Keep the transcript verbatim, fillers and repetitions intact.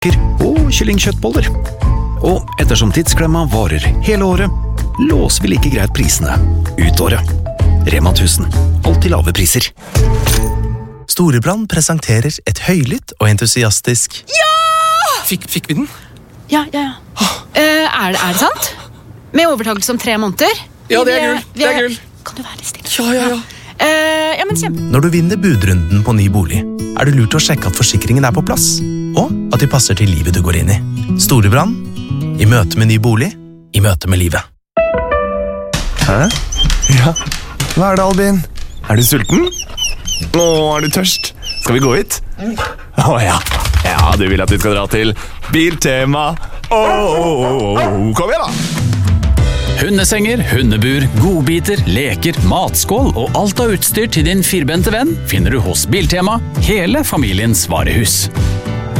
og kyllingkjøttboller. Og ettersom tidsklemma varer hele året, låser vi like greit prisene ut året. Rema tusen, alltid lave priser. Storebrand presenterer et høylytt og entusiastisk Ja! Fikk, fikk vi den? Ja, ja, ja. Uh, er, det, er det sant? Med overtakelse om tre måneder? Ja, det er gull. Det er gull. Kan du være litt stille? Ja, ja, ja. Uh, ja, men kjempe. Når du vinner budrunden på ny bolig, er det lurt å sjekke at forsikringen er på plass, og at de passer til livet du går inn i. Storebrand, i møte med ny bolig, i møte med livet. Hæ? Ja, hva er det, Albin? Er du sulten? Å, er du tørst? Skal vi gå hit? Å ja, ja, du vil at vi skal dra til Biltema. Åh, kom igjen da! Hundesenger, hundebur, godbiter, leker, matskål og alt av utstyr til din firbente venn finner du hos Biltema, hele familiens varehus.